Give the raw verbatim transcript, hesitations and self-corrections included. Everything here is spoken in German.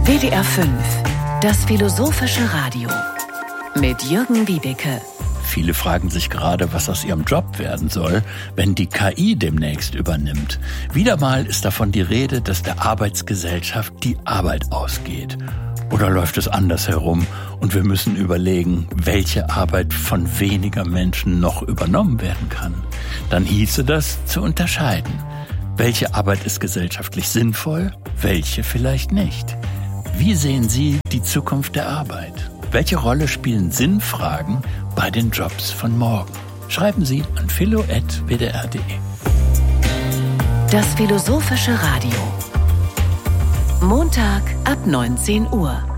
W D R fünf, das philosophische Radio mit Jürgen Wiebeke. Viele fragen sich gerade, was aus ihrem Job werden soll, wenn die K I demnächst übernimmt. Wieder mal ist davon die Rede, dass der Arbeitsgesellschaft die Arbeit ausgeht. Oder läuft es andersherum und wir müssen überlegen, welche Arbeit von weniger Menschen noch übernommen werden kann? Dann hieße das, zu unterscheiden. Welche Arbeit ist gesellschaftlich sinnvoll, welche vielleicht nicht? Wie sehen Sie die Zukunft der Arbeit? Welche Rolle spielen Sinnfragen bei den Jobs von morgen? Schreiben Sie an philo at w d r punkt d e. Das philosophische Radio. Montag ab neunzehn Uhr.